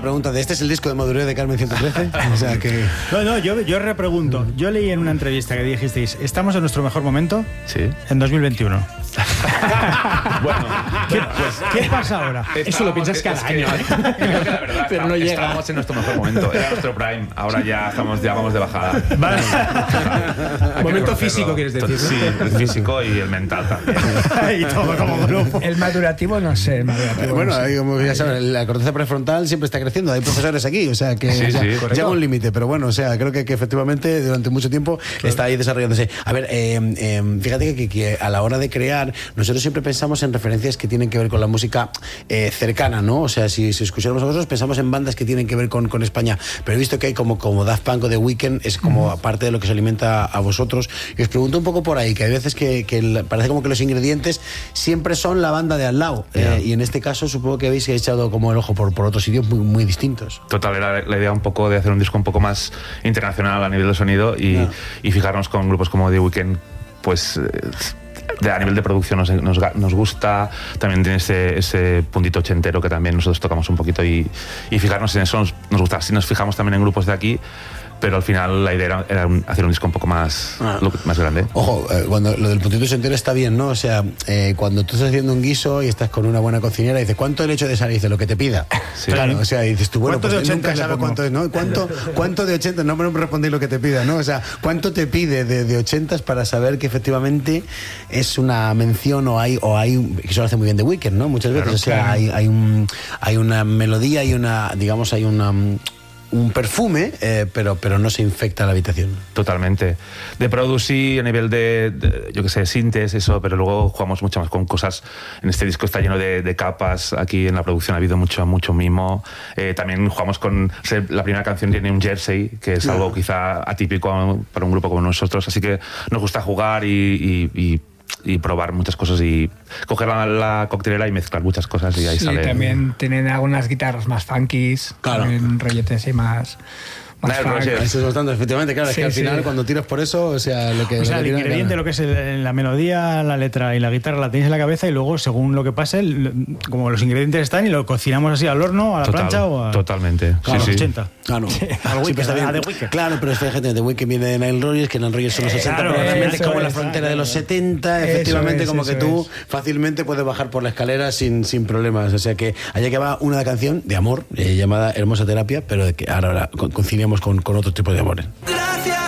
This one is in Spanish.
pregunta de ¿este es el disco de madurez de Carmen 113? O sea que... No, yo repregunto. Yo leí en una entrevista que dijisteis, ¿estamos en nuestro mejor momento? Sí. En 2021. Bueno, ¿Qué pasa ahora? Eso lo piensas cada año. Creo que la verdad, Pero no llega. Estábamos en nuestro mejor momento. Era nuestro prime. Ahora ya vamos de bajada. Vale. Momento físico, quieres decir, ¿no? Sí, el físico y el mental también. Y todo como grupo. El madurativo, no sé. Bueno, ahí, como ya saben, la corteza prefrontal siempre está creciendo. Hay profesores aquí, o sea que Sí, llega un límite. Pero bueno, o sea, creo que efectivamente durante mucho tiempo está ahí desarrollándose. A ver, fíjate que a la hora de crear, nosotros siempre pensamos en referencias que tienen que ver con la música cercana, ¿no? O sea, si escucháramos a vosotros, pensamos en bandas que tienen que ver con España. Pero he visto que hay como Daft Punk o The Weeknd, es como parte de lo que se alimenta a vosotros. Y os pregunto un poco por ahí, que hay veces que parece como que los ingredientes siempre son la banda de al lado. Y en este caso supongo que habéis echado como el ojo por otros sitios muy, muy distintos. Total, era la idea un poco de hacer un disco un poco más internacional a nivel de sonido y fijarnos con grupos como The Weeknd, pues... a nivel de producción nos gusta, también tiene ese puntito ochentero que también nosotros tocamos un poquito y fijarnos en eso nos gusta. Si nos fijamos también en grupos de aquí, pero al final la idea era hacer un disco un poco más grande. Ojo, cuando lo del puntito ochentero está bien, ¿no? O sea, cuando tú estás haciendo un guiso y estás con una buena cocinera y dices, ¿cuánto el hecho de sal? Y dice, lo que te pida. Sí. Claro, o sea, y dices tú, bueno, ¿cuánto pues de 80 nunca sabe cuánto es, ¿no? ¿Cuánto de 80? No me respondéis lo que te pida, ¿no? O sea, ¿cuánto te pide de 80 para saber que efectivamente es una mención o hay que eso lo hace muy bien The Weeknd, ¿no? Muchas veces, o sea, hay una melodía, hay un perfume, pero no se infecta la habitación. Totalmente. De producir a nivel de yo qué sé, sintes, eso, pero luego jugamos mucho más con cosas. En este disco está lleno de capas. Aquí en la producción ha habido mucho mimo. También jugamos con... la primera canción tiene un jersey, que es algo quizá atípico para un grupo como nosotros. Así que nos gusta jugar y probar muchas cosas y coger la coctelera y mezclar muchas cosas y ahí sale. También tienen algunas guitarras más funkies, con rolletes y más Claro, eso es bastante, efectivamente, claro, es que al final cuando tiras por eso, o sea, el ingrediente, lo que es la melodía, la letra y la guitarra la tienes en la cabeza y luego, según lo que pase, como los ingredientes están y lo cocinamos así al horno, a la plancha o a... Totalmente. Claro, sí, 80. Claro. Al Weeknd, The Weeknd. Claro, pero esta gente de Weeknd viene de Nile Rodgers, que Nile Rodgers son los 60, Claro, pero realmente es como la es, frontera de los 70, efectivamente, como que tú fácilmente puedes bajar por la escalera sin problemas. O sea que allá que va una canción de amor llamada Hermosa Terapia, pero que ahora conciliamos con otro tipo de amores.